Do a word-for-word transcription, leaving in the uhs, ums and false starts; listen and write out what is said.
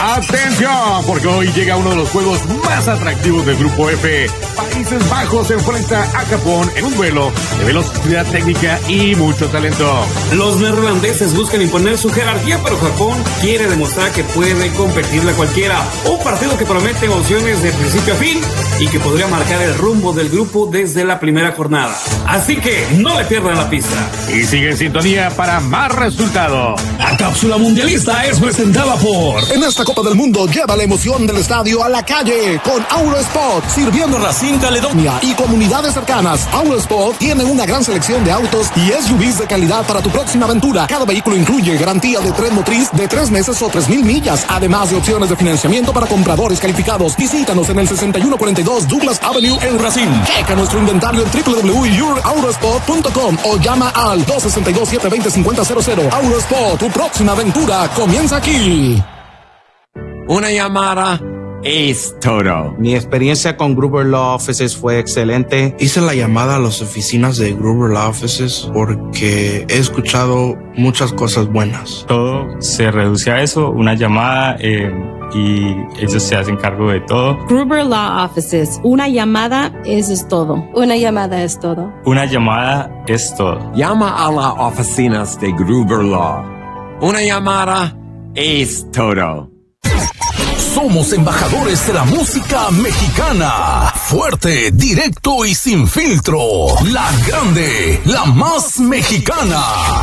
Atención, porque hoy llega uno de los juegos más atractivos del Grupo F. Países Bajos se enfrenta a Japón en un duelo de velocidad técnica y mucho talento. Los neerlandeses buscan imponer su jerarquía, pero Japón quiere demostrar que puede competirle a cualquiera. Un partido que promete emociones de principio a fin y que podría marcar el rumbo del grupo desde la primera jornada. Así que no le pierdan la pista. Y sigue en sintonía para más resultados. La cápsula mundialista es presentada por... En esta Copa del Mundo lleva la emoción del estadio a la calle con Aurosport, sirviendo Racine, Caledonia y comunidades cercanas. Aurosport tiene una gran selección de autos y S U Vs de calidad para tu próxima aventura. Cada vehículo incluye garantía de tren motriz de tres meses o tres mil millas, además de opciones de financiamiento para compradores calificados. Visítanos en el sesenta y uno cuarenta y dos Douglas Avenue en Racine. Checa nuestro inventario en doble u doble u doble u punto aurosport punto com o llama al dos seis dos, siete dos cero, cinco cero cero cero. Aurosport, tu próxima aventura comienza aquí. Una llamada es todo. Mi experiencia con Gruber Law Offices fue excelente. Hice la llamada a las oficinas de Gruber Law Offices porque he escuchado muchas cosas buenas. Todo se reduce a eso, una llamada eh, y ellos se hacen cargo de todo. Gruber Law Offices, una llamada, eso es todo. Una llamada es todo. Una llamada es todo. Llama a las oficinas de Gruber Law. Una llamada es todo. Somos embajadores de la música mexicana. Fuerte, directo y sin filtro. La grande, la más mexicana.